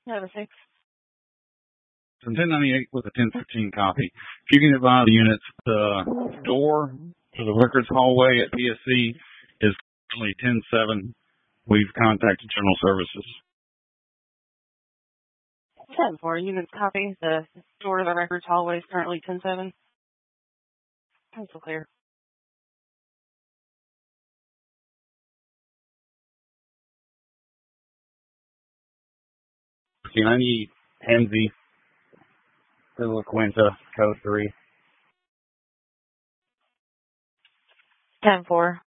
Yeah, the 6. From 1098 with a 1013 copy. If you can advise the units, the door to the records hallway at PSC is currently 10-7. We've contacted General Services. 10-4, units copy. The door to the records hallway is currently 10-7. Pencil clear. 90 Hemsey, Villa Quinta, code 3. 10-4.